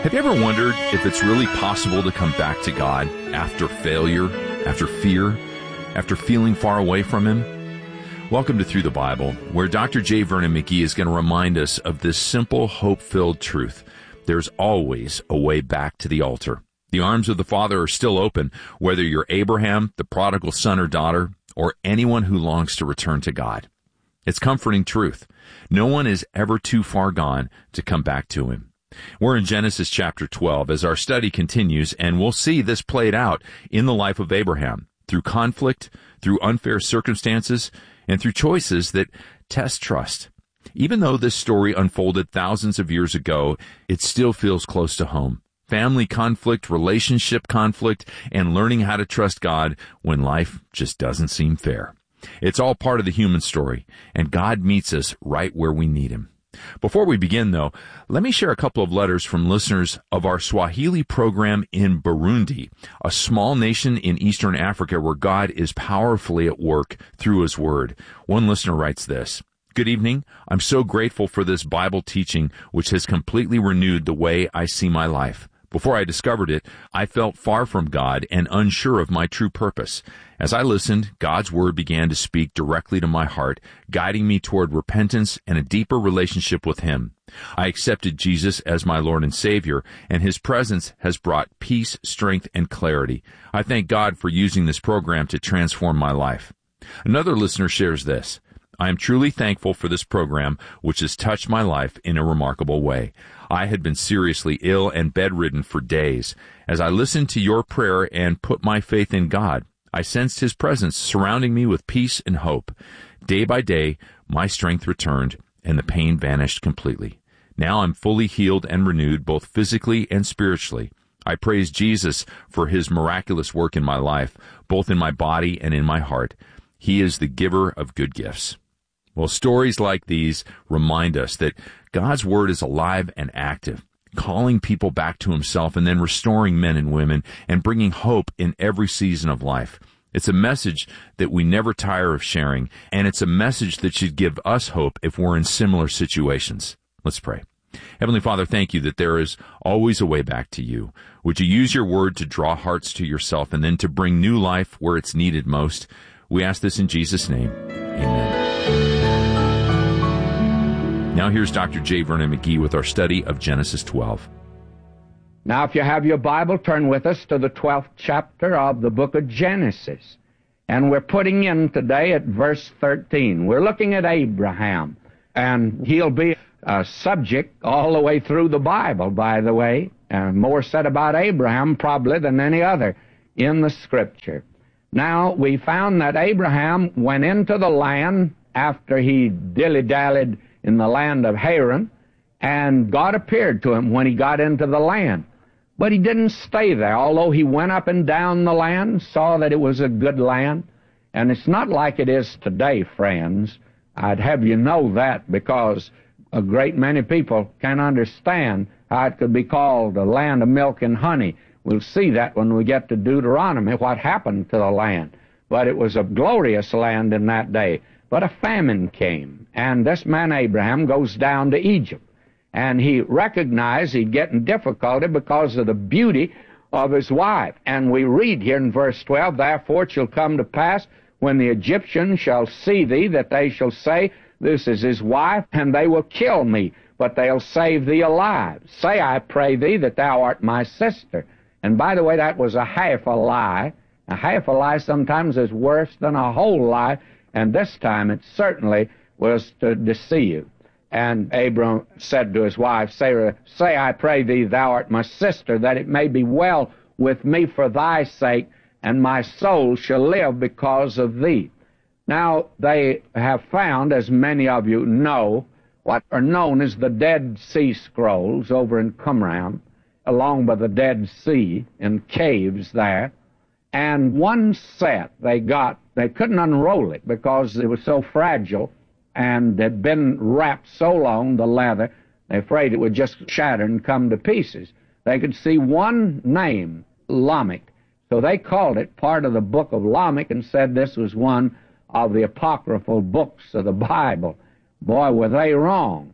Have you ever wondered if it's really possible to come back to God after failure, after fear, after feeling far away from Him? Welcome to Through the Bible, where Dr. J. Vernon McGee is going to remind us of this simple, hope-filled truth. There's always a way back to the altar. The arms of the Father are still open, whether you're Abraham, the prodigal son or daughter, or anyone who longs to return to God. It's comforting truth. No one is ever too far gone to come back to Him. We're in Genesis chapter 12 as our study continues, and we'll see this played out in the life of Abraham, through conflict, through unfair circumstances, and through choices that test trust. Even though this story unfolded thousands of years ago, it still feels close to home. Family conflict, relationship conflict, and learning how to trust God when life just doesn't seem fair. It's all part of the human story, and God meets us right where we need Him. Before we begin, though, let me share a couple of letters from listeners of our Swahili program in Burundi, a small nation in Eastern Africa where God is powerfully at work through His Word. One listener writes this: "Good evening. I'm so grateful for this Bible teaching, which has completely renewed the way I see my life. Before I discovered it, I felt far from God and unsure of my true purpose. As I listened, God's Word began to speak directly to my heart, guiding me toward repentance and a deeper relationship with Him. I accepted Jesus as my Lord and Savior, and His presence has brought peace, strength, and clarity. I thank God for using this program to transform my life." Another listener shares this: "I am truly thankful for this program, which has touched my life in a remarkable way. I had been seriously ill and bedridden for days. As I listened to your prayer and put my faith in God, I sensed His presence surrounding me with peace and hope. Day by day, my strength returned, and the pain vanished completely. Now I'm fully healed and renewed, both physically and spiritually. I praise Jesus for His miraculous work in my life, both in my body and in my heart. He is the giver of good gifts." Well, stories like these remind us that God's Word is alive and active, calling people back to Himself and then restoring men and women and bringing hope in every season of life. It's a message that we never tire of sharing, and it's a message that should give us hope if we're in similar situations. Let's pray. Heavenly Father, thank You that there is always a way back to You. Would You use Your Word to draw hearts to Yourself and then to bring new life where it's needed most? We ask this in Jesus' name. Amen. Now here's Dr. J. Vernon McGee with our study of Genesis 12. Now, if you have your Bible, turn with us to the 12th chapter of the book of Genesis. And we're putting in today at verse 13. We're looking at Abraham. And he'll be a subject all the way through the Bible, by the way. More said about Abraham probably than any other in the Scripture. Now, we found that Abraham went into the land after he dilly-dallied in the land of Haran, and God appeared to him when he got into the land. But he didn't stay there, although he went up and down the land, saw that it was a good land. And it's not like it is today, friends. I'd have you know that, because a great many people can't understand how it could be called a land of milk and honey. We'll see that when we get to Deuteronomy, what happened to the land. But it was a glorious land in that day. But a famine came, and this man Abraham goes down to Egypt. And he recognized he'd get in difficulty because of the beauty of his wife. And we read here in verse 12, "Therefore it shall come to pass, when the Egyptians shall see thee, that they shall say, This is his wife, and they will kill me, but they'll save thee alive. Say, I pray thee, that thou art my sister." And by the way, that was a half a lie. A half a lie sometimes is worse than a whole lie, and this time it certainly was to deceive. And Abram said to his wife, Sarah, "Say, I pray thee, thou art my sister, that it may be well with me for thy sake, and my soul shall live because of thee." Now, they have found, as many of you know, what are known as the Dead Sea Scrolls over in Qumran, along by the Dead Sea, in caves there. And one set they couldn't unroll it because it was so fragile and had been wrapped so long, the leather, they're afraid it would just shatter and come to pieces. They could see one name, Lamech. So they called it part of the book of Lamech and said this was one of the apocryphal books of the Bible. Boy, were they wrong.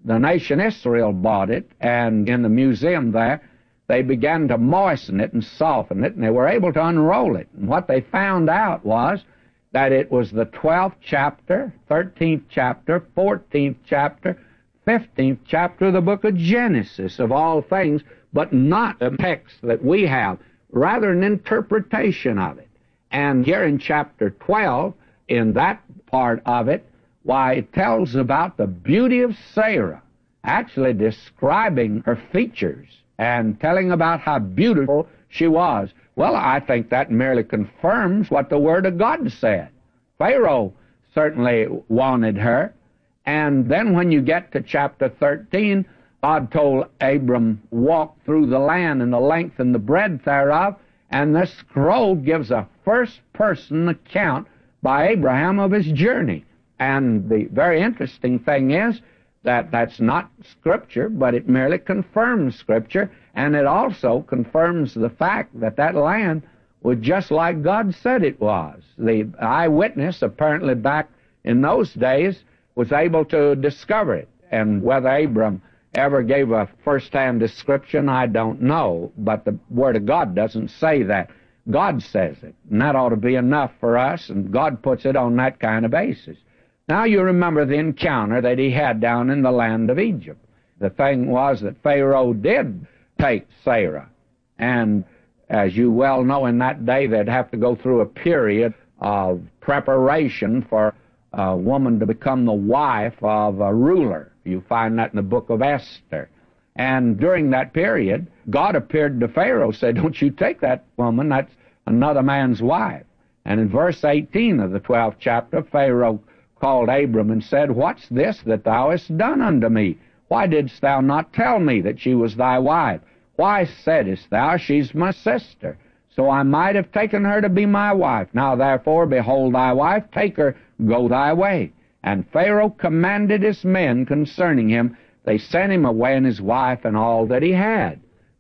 the nation Israel bought it, and in the museum there, they began to moisten it and soften it, and they were able to unroll it. And what they found out was that it was the 12th chapter, 13th chapter, 14th chapter, 15th chapter of the book of Genesis, of all things, but not a text that we have, rather an interpretation of it. And here in chapter 12, in that part of it, why, it tells about the beauty of Sarah, actually describing her features and telling about how beautiful she was. Well, I think that merely confirms what the Word of God said. Pharaoh certainly wanted her. And then when you get to chapter 13, God told Abram, walk through the land and the length and the breadth thereof, and this scroll gives a first-person account by Abraham of his journey. And the very interesting thing is that that's not Scripture, but it merely confirms Scripture, and it also confirms the fact that that land was just like God said it was. The eyewitness, apparently back in those days, was able to discover it. And whether Abram ever gave a first-hand description, I don't know, but the Word of God doesn't say that. God says it, and that ought to be enough for us, and God puts it on that kind of basis. Now you remember the encounter that he had down in the land of Egypt. The thing was that Pharaoh did take Sarah, and as you well know, in that day they'd have to go through a period of preparation for a woman to become the wife of a ruler. You find that in the book of Esther. And during that period, God appeared to Pharaoh, said, don't you take that woman, that's another man's wife. And in verse 18 of the 12th chapter, Pharaoh called Abram and said, what's this that thou hast done unto me? Why didst thou not tell me that she was thy wife? Why saidst thou, she's my sister? So I might have taken her to be my wife. Now therefore, behold thy wife, take her, go thy way. And Pharaoh commanded his men concerning him. They sent him away and his wife and all that he had.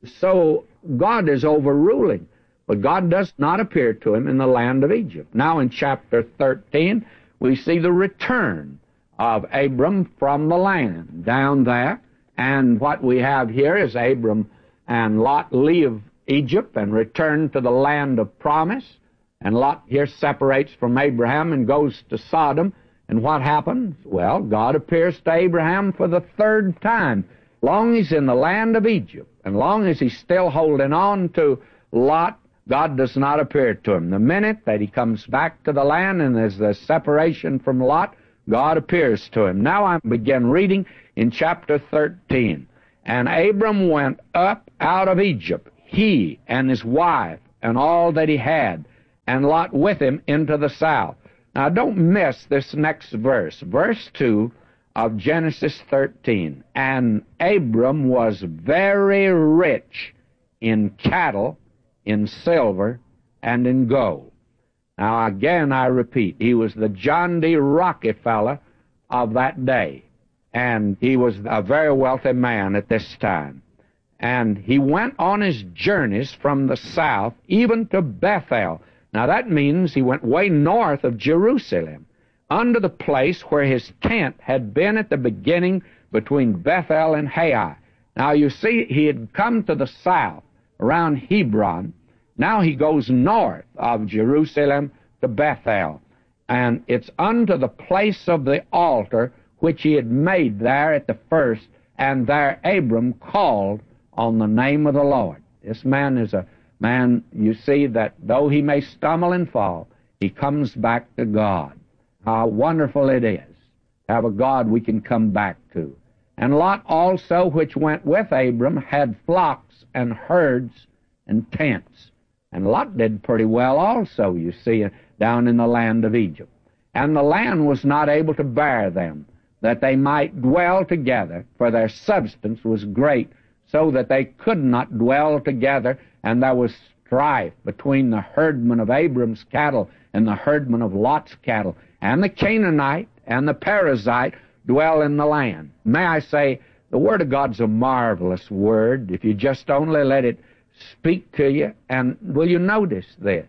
So God is overruling, but God does not appear to him in the land of Egypt. Now in chapter 13, we see the return of Abram from the land down there. And what we have here is Abram and Lot leave Egypt and return to the land of promise. And Lot here separates from Abraham and goes to Sodom. And what happens? Well, God appears to Abraham for the third time. Long as he's in the land of Egypt, and long as he's still holding on to Lot, God does not appear to him. The minute that he comes back to the land and there's the separation from Lot, God appears to him. Now I begin reading in chapter 13. And Abram went up out of Egypt, he and his wife and all that he had, and Lot with him into the south. Now, don't miss this next verse, verse 2 of Genesis 13. And Abram was very rich in cattle, in silver, and in gold. Now, again, I repeat, he was the John D. Rockefeller of that day, and he was a very wealthy man at this time. And he went on his journeys from the south, even to Bethel. Now that means he went way north of Jerusalem, under the place where his tent had been at the beginning between Bethel and Hai. Now you see, he had come to the south, around Hebron. Now he goes north of Jerusalem to Bethel. And it's unto the place of the altar which he had made there at the first, and there Abram called on the name of the Lord. This man is a man, you see, that though he may stumble and fall, he comes back to God. How wonderful it is to have a God we can come back to. And Lot also, which went with Abram, had flocks and herds and tents. And Lot did pretty well also, you see, down in the land of Egypt. And the land was not able to bear them, that they might dwell together, for their substance was great, so that they could not dwell together. And there was strife between the herdmen of Abram's cattle and the herdmen of Lot's cattle. And the Canaanite and the Perizzite dwell in the land. May I say, the Word of God's a marvelous Word, if you just only let it speak to you. And will you notice this?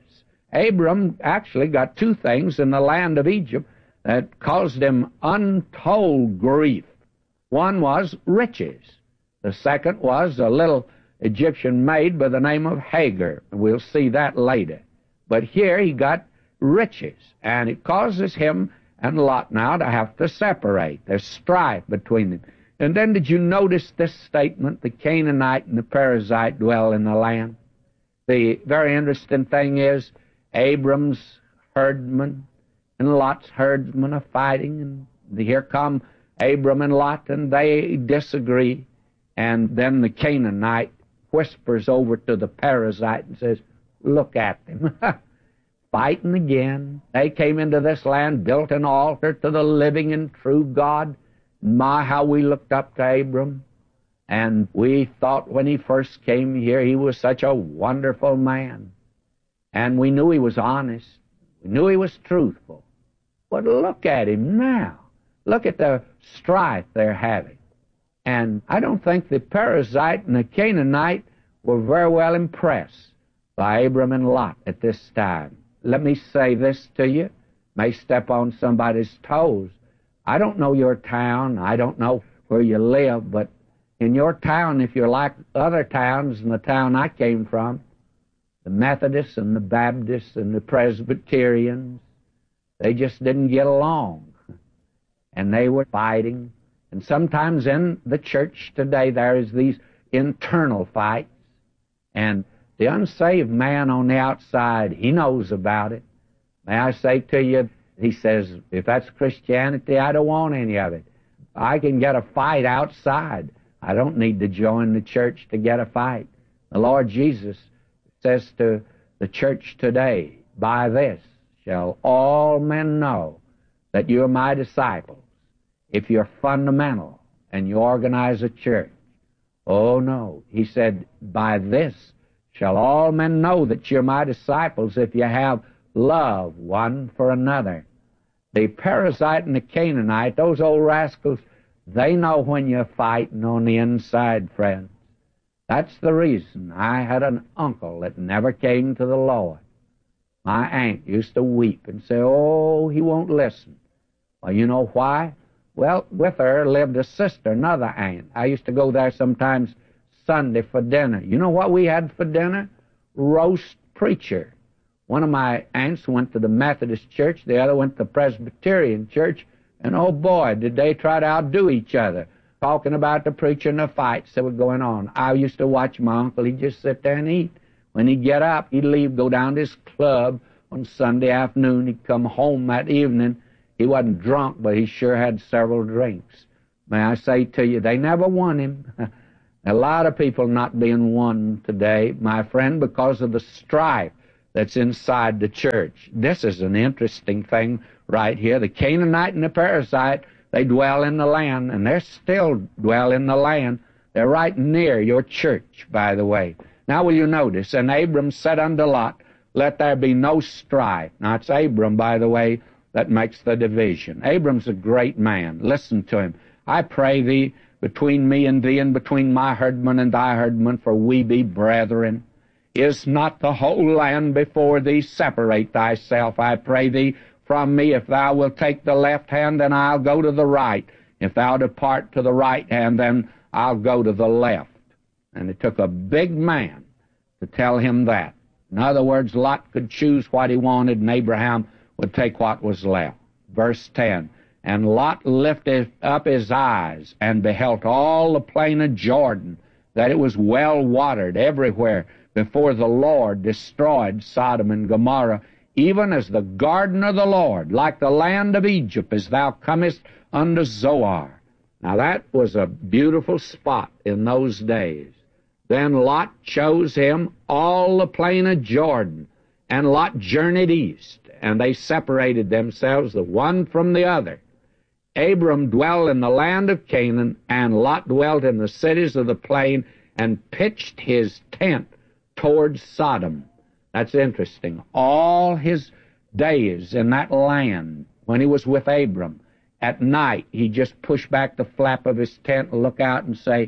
Abram actually got two things in the land of Egypt that caused him untold grief. One was riches. The second was a little Egyptian maid by the name of Hagar. We'll see that later. But here he got riches, and it causes him and Lot now to have to separate. There's strife between them. And then did you notice this statement, the Canaanite and the Perizzite dwell in the land? The very interesting thing is Abram's herdmen and Lot's herdsmen are fighting, and here come Abram and Lot, and they disagree. And then the Canaanite whispers over to the Perizzite and says, look at them, fighting again. They came into this land, built an altar to the living and true God. My, how we looked up to Abram. And we thought when he first came here, he was such a wonderful man. And we knew he was honest. We knew he was truthful. But look at him now. Look at the strife they're having. And I don't think the Perizzite and the Canaanite were very well impressed by Abram and Lot at this time. Let me say this to you. May step on somebody's toes. I don't know your town. I don't know where you live, but in your town, if you're like other towns in the town I came from, the Methodists and the Baptists and the Presbyterians, they just didn't get along. And they were fighting. And sometimes in the church today there is these internal fights. And the unsaved man on the outside, he knows about it. May I say to you, he says, if that's Christianity, I don't want any of it. I can get a fight outside. I don't need to join the church to get a fight. The Lord Jesus says to the church today, by this shall all men know that you're my disciples, if you're fundamental and you organize a church. Oh, no. He said, by this shall all men know that you're my disciples, if you have love one for another. The Perizzite and the Canaanite, those old rascals, they know when you're fighting on the inside, friends. That's the reason I had an uncle that never came to the Lord. My aunt used to weep and say, oh, he won't listen. Well, you know why? Well, with her lived a sister, another aunt. I used to go there sometimes Sunday for dinner. You know what we had for dinner? Roast preacher. One of my aunts went to the Methodist church, the other went to the Presbyterian church, and oh boy, did they try to outdo each other, talking about the preacher and the fights that were going on. I used to watch my uncle. He'd just sit there and eat. When he'd get up, he'd leave, go down to his club on Sunday afternoon. He'd come home that evening. He wasn't drunk, but he sure had several drinks. May I say to you, they never won him. A lot of people not being won today, my friend, because of the strife that's inside the church. This is an interesting thing right here. The Canaanite and the Perizzite, they dwell in the land, and they still dwell in the land. They're right near your church, by the way. Now will you notice, and Abram said unto Lot, let there be no strife. Now it's Abram, by the way, that makes the division. Abram's a great man. Listen to him. I pray thee, between me and thee, and between my herdmen and thy herdmen, for we be brethren. Is not the whole land before thee? Separate thyself, I pray thee, from me. If thou wilt take the left hand, then I'll go to the right. If thou depart to the right hand, then I'll go to the left. And it took a big man to tell him that. In other words, Lot could choose what he wanted, and Abraham would take what was left. Verse 10, and Lot lifted up his eyes and beheld all the plain of Jordan, that it was well watered everywhere, before the Lord destroyed Sodom and Gomorrah, even as the garden of the Lord, like the land of Egypt, as thou comest unto Zoar. Now that was a beautiful spot in those days. Then Lot chose him all the plain of Jordan, and Lot journeyed east, and they separated themselves the one from the other. Abram dwelt in the land of Canaan, and Lot dwelt in the cities of the plain, and pitched his tent towards Sodom. That's interesting. All his days in that land, when he was with Abram, at night he just pushed back the flap of his tent and look out and say,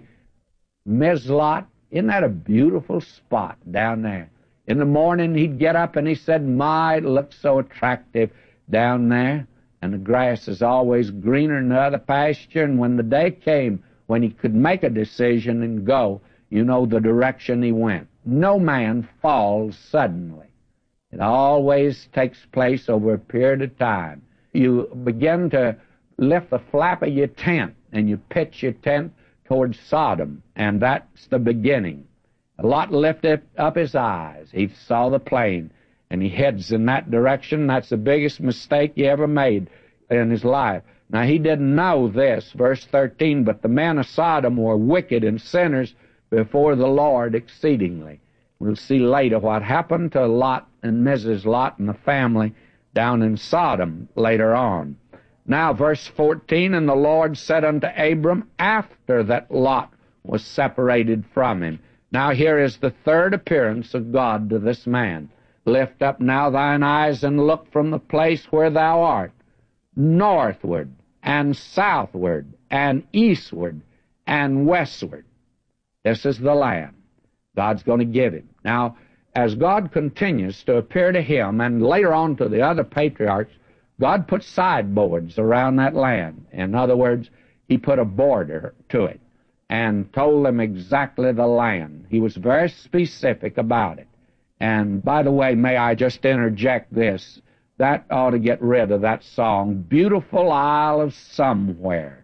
Ms. Lot, isn't that a beautiful spot down there? In the morning he'd get up and he said, my, it looks so attractive down there. and the grass is always greener in the other pasture, and when the day came when he could make a decision and go, you know the direction he went. No man falls suddenly. It always takes place over a period of time. You begin to lift the flap of your tent, and you pitch your tent towards Sodom, and that's the beginning. Lot lifted up his eyes. He saw the plain, and he heads in that direction. That's the biggest mistake he ever made in his life. Now, he didn't know this, verse 13, but the men of Sodom were wicked and sinners before the Lord exceedingly. We'll see later what happened to Lot and Mrs. Lot and the family down in Sodom later on. Now, verse 14, and the Lord said unto Abram, after that Lot was separated from him. Now, here is the third appearance of God to this man. Lift up now thine eyes and look from the place where thou art, northward and southward and eastward and westward. This is the land God's going to give him. Now, as God continues to appear to him and later on to the other patriarchs, God put sideboards around that land. In other words, he put a border to it and told them exactly the land. He was very specific about it. And by the way, may I just interject this? That ought to get rid of that song, Beautiful Isle of Somewhere.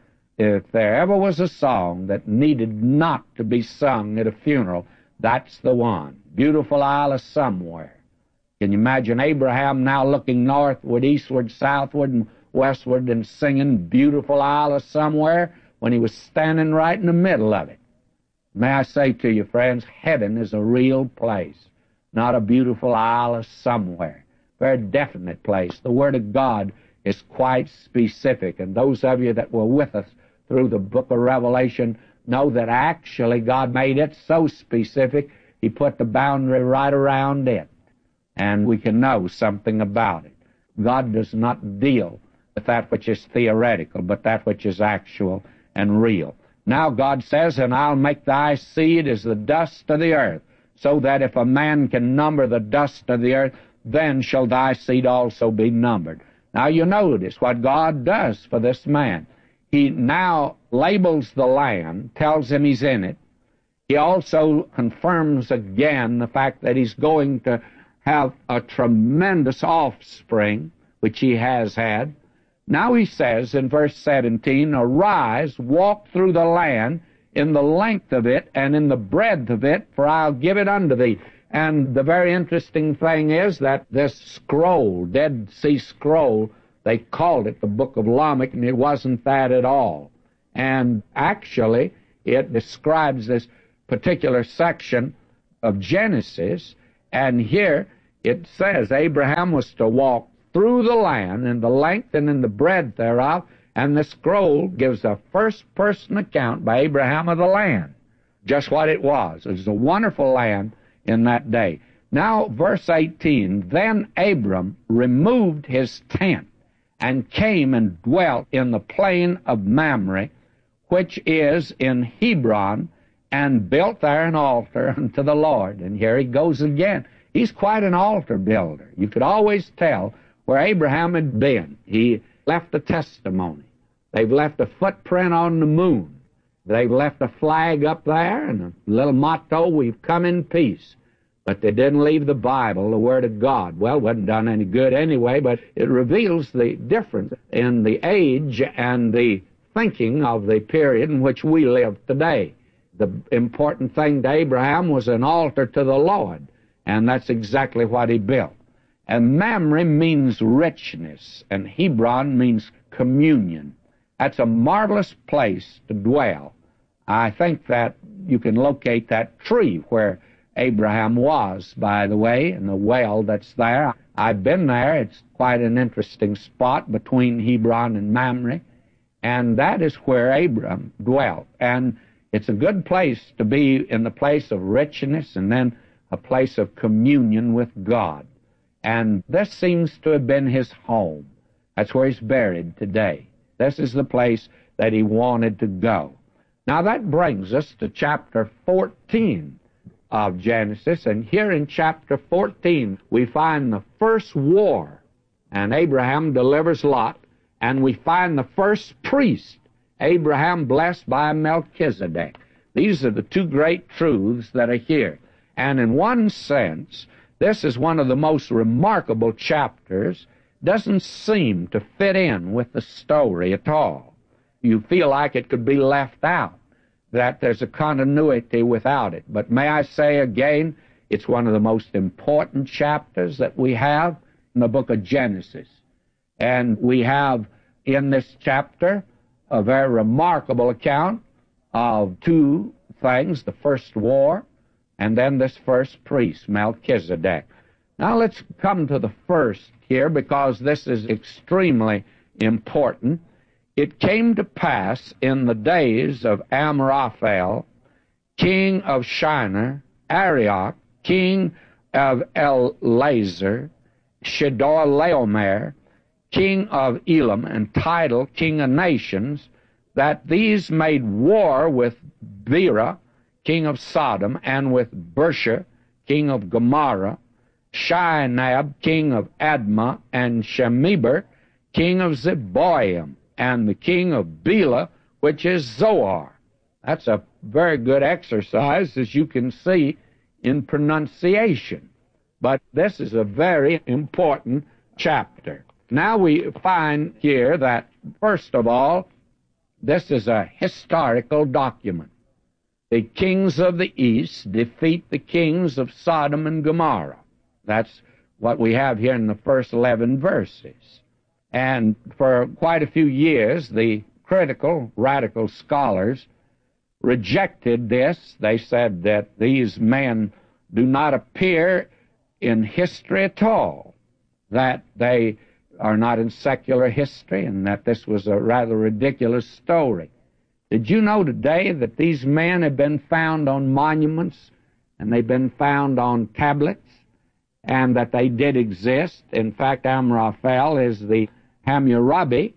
If there ever was a song that needed not to be sung at a funeral, that's the one, Beautiful Isle of Somewhere. Can you imagine Abraham now looking northward, eastward, southward, and westward and singing Beautiful Isle of Somewhere when he was standing right in the middle of it? May I say to you, friends, heaven is a real place, not a beautiful isle of somewhere. Very definite place. The Word of God is quite specific, and those of you that were with us through the book of Revelation know that actually God made it so specific, he put the boundary right around it, and we can know something about it. God does not deal with that which is theoretical, but that which is actual and real. Now God says, and I'll make thy seed as the dust of the earth, so that if a man can number the dust of the earth, then shall thy seed also be numbered. Now you notice what God does for this man. He now labels the land, tells him he's in it. He also confirms again the fact that he's going to have a tremendous offspring, which he has had. Now he says in verse 17, arise, walk through the land in the length of it and in the breadth of it, for I'll give it unto thee. And the very interesting thing is that this scroll, Dead Sea Scroll, they called it the Book of Lamech, and it wasn't that at all. And actually, it describes this particular section of Genesis, and here it says Abraham was to walk through the land in the length and in the breadth thereof, and the scroll gives a first-person account by Abraham of the land, just what it was. It was a wonderful land in that day. Now, verse 18, then Abram removed his tent and came and dwelt in the plain of Mamre, which is in Hebron, and built there an altar unto the Lord. And here he goes again. He's quite an altar builder. You could always tell where Abraham had been. He left a testimony. They've left a footprint on the moon. They've left a flag up there and a little motto, we've come in peace. But they didn't leave the Bible, the Word of God. Well, it wasn't done any good anyway, but it reveals the difference in the age and the thinking of the period in which we live today. The important thing to Abraham was an altar to the Lord, and that's exactly what he built. And Mamre means richness, and Hebron means communion. That's a marvelous place to dwell. I think that you can locate that tree where Abraham was, by the way, and the well that's there. I've been there. It's quite an interesting spot between Hebron and Mamre, and that is where Abraham dwelt. And it's a good place to be, in the place of richness and then a place of communion with God. And this seems to have been his home. That's where he's buried today. This is the place that he wanted to go. Now that brings us to chapter 14 of Genesis, and here in chapter 14 we find the first war And Abraham delivers Lot, and we find the first priest, Abraham blessed by Melchizedek. These are the two great truths that are here. And in one sense, this is one of the most remarkable chapters. Doesn't seem to fit in with the story at all. You feel like it could be left out, that there's a continuity without it. But may I say again, it's one of the most important chapters that we have in the book of Genesis. And we have in this chapter a very remarkable account of two things, the first war, and then this first priest, Melchizedek. Now let's come to the first here, because this is extremely important. It came to pass in the days of Amraphel, king of Shinar, Arioch, king of Elazar, Chedorlaomer, king of Elam, and Tidal, king of nations, that these made war with Bera, king of Sodom, and with Bersha, king of Gomorrah, Shinab, king of Admah, and Shemeber, king of Zeboim, and the king of Bela, which is Zoar. That's a very good exercise, as you can see, in pronunciation. But this is a very important chapter. Now we find here that, first of all, this is a historical document. The kings of the east defeat the kings of Sodom and Gomorrah. That's what we have here in the first 11 verses. And for quite a few years, the critical, radical scholars rejected this. They said that these men do not appear in history at all, that they are not in secular history, and that this was a rather ridiculous story. Did you know today that these men have been found on monuments, and they've been found on tablets, and that they did exist? In fact, Amraphel is the Hammurabi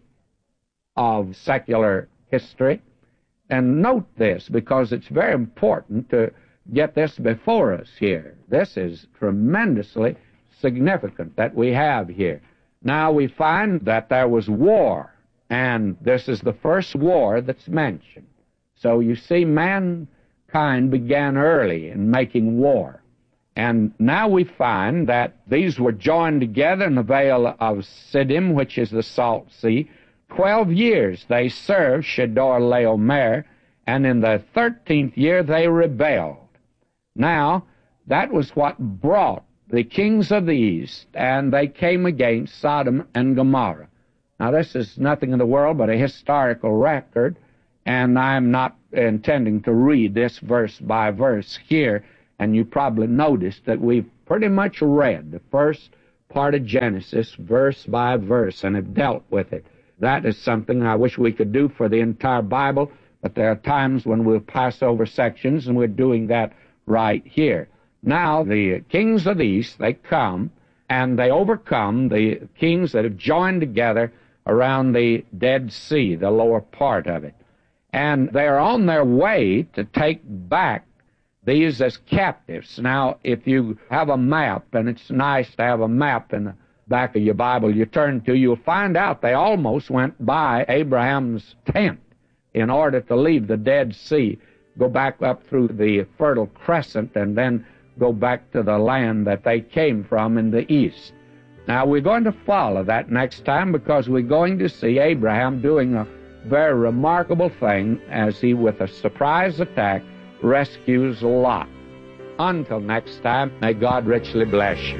of secular history. And note this, because it's very important to get this before us here. This is tremendously significant that we have here. Now we find that there was war, and this is the first war that's mentioned. So you see, mankind began early in making war. And now we find that these were joined together in the Vale of Siddim, which is the Salt Sea. 12 years they served Chedorlaomer, and in the 13th year they rebelled. Now, that was what brought the kings of the east, and they came against Sodom and Gomorrah. Now, this is nothing in the world but a historical record, and I'm not intending to read this verse by verse here, and you probably noticed that we've pretty much read the first part of Genesis verse by verse and have dealt with it. That is something I wish we could do for the entire Bible, but there are times when we'll pass over sections, and we're doing that right here. Now, the kings of the east, they come, and they overcome the kings that have joined together around the Dead Sea, the lower part of it. And they're on their way to take back these as captives. Now, if you have a map, and it's nice to have a map in the back of your Bible you turn to, you'll find out they almost went by Abraham's tent in order to leave the Dead Sea, go back up through the Fertile Crescent, and then go back to the land that they came from in the east. Now, we're going to follow that next time, because we're going to see Abraham doing a very remarkable thing as he, with a surprise attack, rescues Lot. Until next time, may God richly bless you.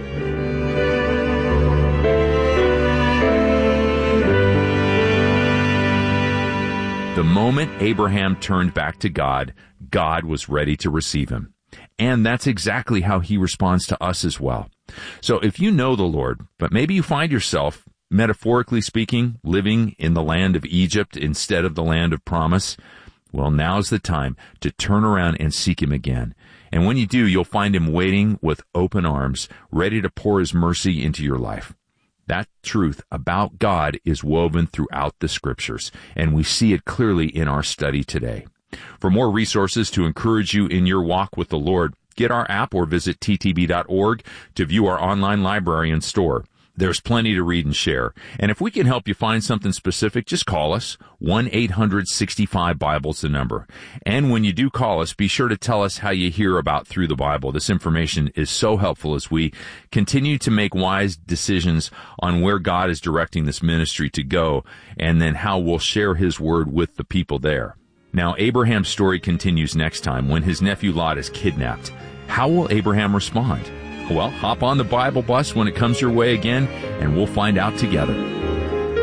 The moment Abraham turned back to God, God was ready to receive him. And that's exactly how he responds to us as well. So if you know the Lord, but maybe you find yourself, metaphorically speaking, living in the land of Egypt instead of the land of promise, well, now's the time to turn around and seek him again. And when you do, you'll find him waiting with open arms, ready to pour his mercy into your life. That truth about God is woven throughout the Scriptures, and we see it clearly in our study today. For more resources to encourage you in your walk with the Lord, get our app or visit ttb.org to view our online library and store. There's plenty to read and share. And if we can help you find something specific, just call us. 1-800-65-BIBLE's the number. And when you do call us, be sure to tell us how you hear about Through the Bible. This information is so helpful as we continue to make wise decisions on where God is directing this ministry to go, and then how we'll share His Word with the people there. Now, Abraham's story continues next time when his nephew Lot is kidnapped. How will Abraham respond? Well, hop on the Bible bus when it comes your way again, and we'll find out together.